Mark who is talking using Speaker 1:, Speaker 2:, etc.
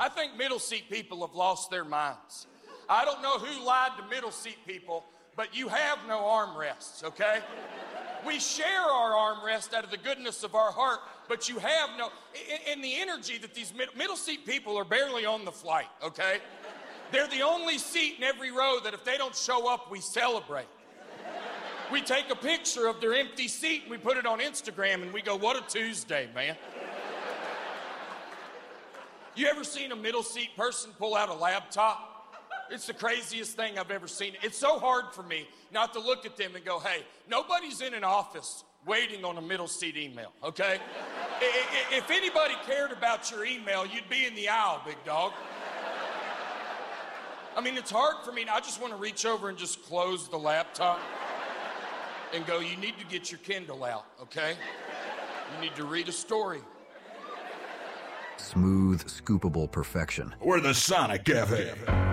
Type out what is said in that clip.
Speaker 1: I think middle seat people have lost their minds. I don't know who lied to middle seat people, but you have no armrests, okay? We share our armrest out of the goodness of our heart, but you have no, and the energy that these middle seat people are barely on the flight, okay? They're the only seat in every row that if they don't show up, we celebrate. We take a picture of their empty seat and we put it on Instagram and we go, what a Tuesday, man. You ever seen a middle seat person pull out a laptop? It's the craziest thing I've ever seen. It's so hard for me not to look at them and go, hey, nobody's in an office waiting on a middle seat email, okay? If anybody cared about your email, you'd be in the aisle, big dog. I mean, it's hard for me. I just want to reach over and just close the laptop and go, you need to get your Kindle out, okay? You need to read a story.
Speaker 2: Smooth, scoopable perfection.
Speaker 3: We're the Sonic Cafe.